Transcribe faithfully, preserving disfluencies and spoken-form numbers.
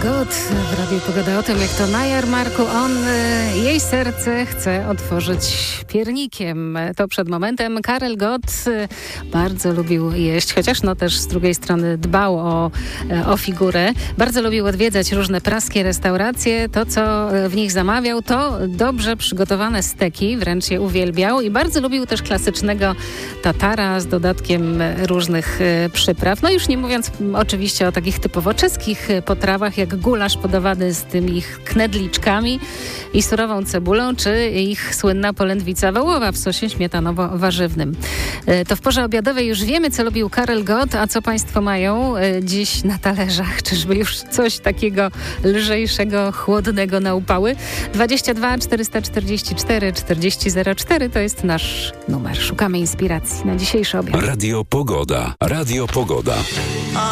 Gott w Radiu Pogoda o tym, jak to na jarmarku on jej serce chce otworzyć piernikiem. To przed momentem Karel Gott bardzo lubił jeść, chociaż no też z drugiej strony dbał o, o figurę. Bardzo lubił odwiedzać różne praskie restauracje. To, co w nich zamawiał, to dobrze przygotowane steki, wręcz je uwielbiał i bardzo lubił też klasycznego tatara z dodatkiem różnych przypraw. No już nie mówiąc oczywiście o takich typowo czeskich potrawach, jak gulasz podawany z tymi ich knedliczkami i surową cebulą, czy ich słynna polędwica wołowa w sosie śmietanowo-warzywnym. To w porze obiadowej już wiemy, co lubił Karel Gott, a co państwo mają dziś na talerzach. Czyżby już coś takiego lżejszego, chłodnego na upały? dwadzieścia dwa czterysta czterdzieści cztery czterdzieści zero cztery to jest nasz numer. Szukamy inspiracji na dzisiejszy obiad. Radio Pogoda. Radio Pogoda.